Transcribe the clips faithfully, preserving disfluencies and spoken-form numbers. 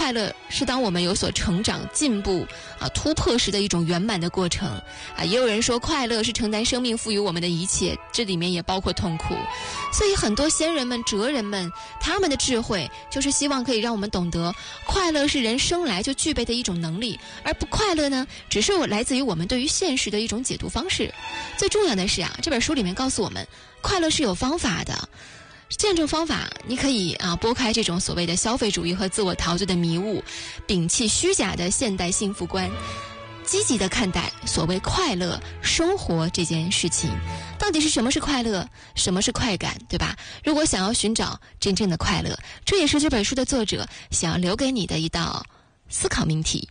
快乐是当我们有所成长、进步啊、突破时的一种圆满的过程啊。也有人说，快乐是承担生命赋予我们的一切，这里面也包括痛苦。所以很多先人们、哲人们，他们的智慧就是希望可以让我们懂得，快乐是人生来就具备的一种能力，而不快乐呢，只是来自于我们对于现实的一种解读方式。最重要的是啊，这本书里面告诉我们，快乐是有方法的。这种方法，你可以啊拨开这种所谓的消费主义和自我陶醉的迷雾，摒弃虚假的现代幸福观，积极的看待所谓快乐生活这件事情。到底是什么是快乐，什么是快感，对吧？如果想要寻找真正的快乐，这也是这本书的作者想要留给你的一道思考命题。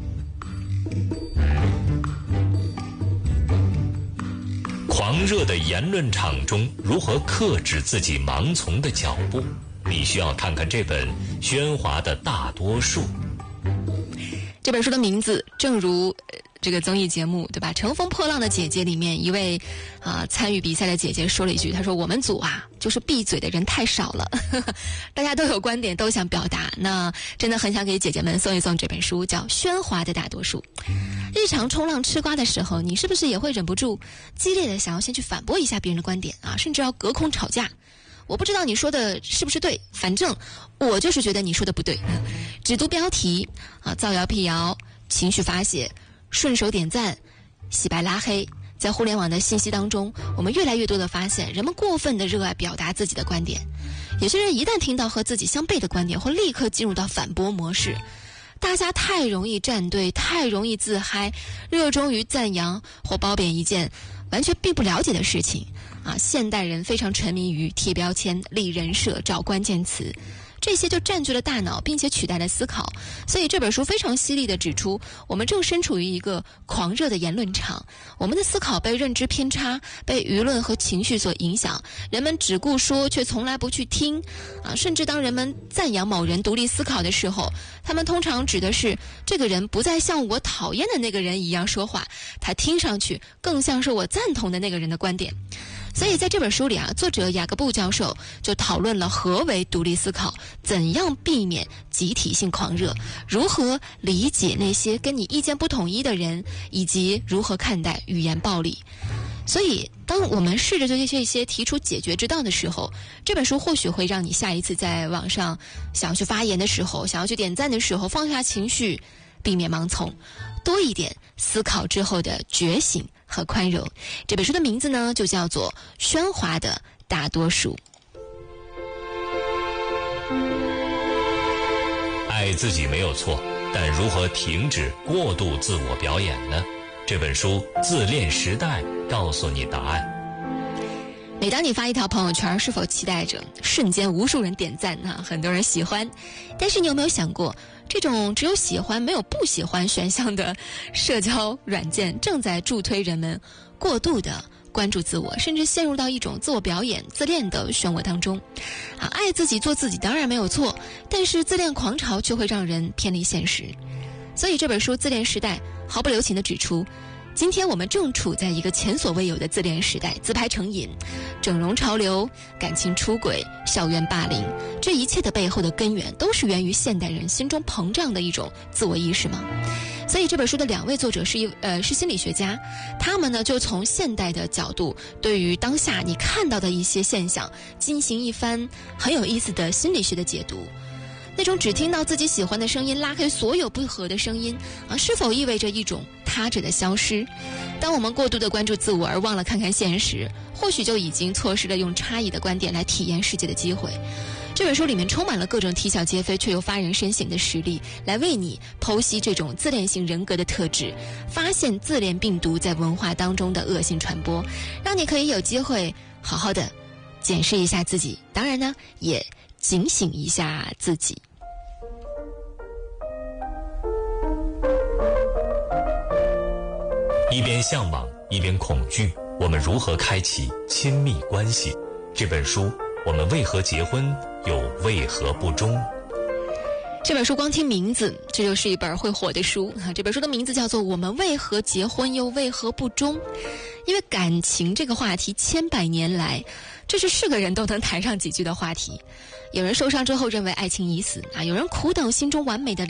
狂热的言论场中，如何克制自己盲从的脚步？你需要看看这本《喧哗的大多数》。 这本书的名字正如、呃、这个综艺节目，对吧？乘风破浪的姐姐里面一位啊、呃、参与比赛的姐姐说了一句，她说我们组啊就是闭嘴的人太少了大家都有观点，都想表达，那真的很想给姐姐们送一送这本书，叫《喧哗的大多数》。日常冲浪吃瓜的时候，你是不是也会忍不住激烈的想要先去反驳一下别人的观点啊，甚至要隔空吵架？我不知道你说的是不是对，反正我就是觉得你说的不对。只读标题啊，造谣辟谣，情绪发泄，顺手点赞，洗白拉黑。在互联网的信息当中，我们越来越多的发现，人们过分的热爱表达自己的观点。有些人一旦听到和自己相悖的观点，会立刻进入到反驳模式。大家太容易站队，太容易自嗨，热衷于赞扬或褒贬一件完全并不了解的事情啊！现代人非常沉迷于贴标签、立人设、找关键词，这些就占据了大脑，并且取代了思考。所以这本书非常犀利地指出，我们正身处于一个狂热的言论场，我们的思考被认知偏差，被舆论和情绪所影响，人们只顾说却从来不去听啊！甚至当人们赞扬某人独立思考的时候，他们通常指的是这个人不再像我讨厌的那个人一样说话，他听上去更像是我赞同的那个人的观点。所以在这本书里啊，作者雅各布教授就讨论了何为独立思考，怎样避免集体性狂热，如何理解那些跟你意见不统一的人，以及如何看待语言暴力。所以当我们试着对这些提出解决之道的时候，这本书或许会让你下一次在网上想要去发言的时候，想要去点赞的时候，放下情绪，避免盲从，多一点思考之后的觉醒和宽容。这本书的名字呢，就叫做《喧哗的大多数》。 爱自己没有错，但如何停止过度自我表演呢？这本书《自恋时代》告诉你答案。 每当你发一条朋友圈，是否期待着瞬间无数人点赞啊，很多人喜欢？但是你有没有想过，这种只有喜欢没有不喜欢选项的社交软件，正在助推人们过度的关注自我，甚至陷入到一种自我表演、自恋的漩涡当中。啊，爱自己、做自己当然没有错，但是自恋狂潮却会让人偏离现实。所以这本书《自恋时代》毫不留情地指出，今天我们正处在一个前所未有的自恋时代，自拍成瘾、整容潮流、感情出轨、校园霸凌，这一切的背后的根源都是源于现代人心中膨胀的一种自我意识吗？所以这本书的两位作者是一呃是心理学家，他们呢就从现代的角度，对于当下你看到的一些现象进行一番很有意思的心理学的解读。那种只听到自己喜欢的声音，拉黑所有不合的声音啊，是否意味着一种他者的消失？当我们过度的关注自我而忘了看看现实，或许就已经错失了用差异的观点来体验世界的机会。这本书里面充满了各种啼笑皆非却又发人深省的实例，来为你剖析这种自恋型人格的特质，发现自恋病毒在文化当中的恶性传播，让你可以有机会好好的检视一下自己，当然呢也警醒一下自己。 一边向往，一边恐惧，我们如何开启亲密关系？这本书，我们为何结婚，又为何不忠？ 这本书光听名字，这就是一本会火的书啊！这本书的名字叫做《我们为何结婚又为何不忠》。因为感情这个话题千百年来，这是是个人都能谈上几句的话题。有人受伤之后认为爱情已死啊，有人苦等心中完美的